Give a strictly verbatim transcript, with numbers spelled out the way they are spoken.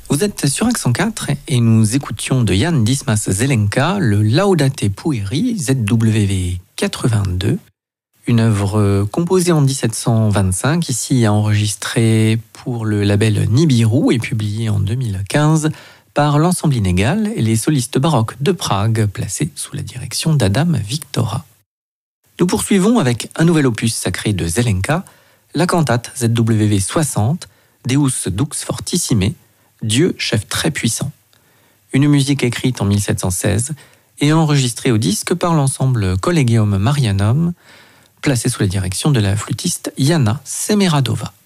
Vous êtes sur Accent quatre et nous écoutions de Jan Dismas Zelenka le Laudate Pueri Z W V quatre-vingt-deux, une œuvre composée en dix-sept cent vingt-cinq, ici enregistrée pour le label Nibiru et publiée en deux mille quinze par l'Ensemble Inégal et les solistes baroques de Prague, placés sous la direction d'Adam Victora. Nous poursuivons avec un nouvel opus sacré de Zelenka, la cantate Z W V soixante, Deus Dux Fortissime, Dieu chef très puissant. Une musique écrite en mille sept cent seize et enregistrée au disque par l'ensemble Collegium Marianum, placé sous la direction de la flûtiste Jana Semeradova.